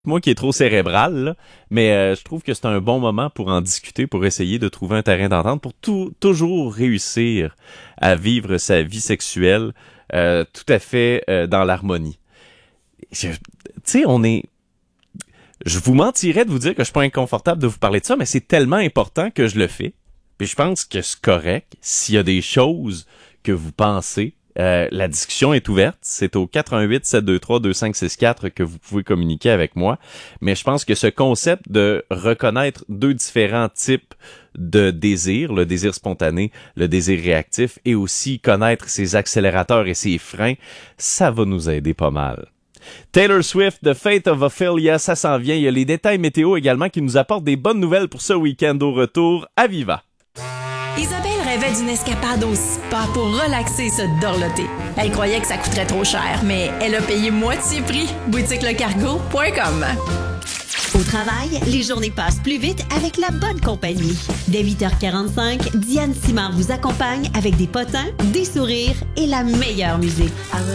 moi qui est trop cérébral, là, mais je trouve que c'est un bon moment pour en discuter, pour essayer de trouver un terrain d'entente, pour toujours réussir à vivre sa vie sexuelle tout à fait dans l'harmonie. Tu sais, je vous mentirais de vous dire que je suis pas inconfortable de vous parler de ça, mais c'est tellement important que je le fais. Puis je pense que c'est correct. S'il y a des choses que vous pensez, la discussion est ouverte. C'est au 418-723-2564 que vous pouvez communiquer avec moi. Mais je pense que ce concept de reconnaître deux différents types de désirs, le désir spontané, le désir réactif, et aussi connaître ses accélérateurs et ses freins, ça va nous aider pas mal. Taylor Swift, The Fate of Ophelia, ça s'en vient. Il y a les détails météo également qui nous apportent des bonnes nouvelles pour ce week-end au retour à Viva. Isabelle rêvait d'une escapade au spa pour relaxer et se dorloter. Elle croyait que ça coûterait trop cher, mais elle a payé moitié prix. boutiquelecargo.com. Au travail, les journées passent plus vite avec la bonne compagnie. Dès 8h45, Diane Simard vous accompagne avec des potins, des sourires et la meilleure musique.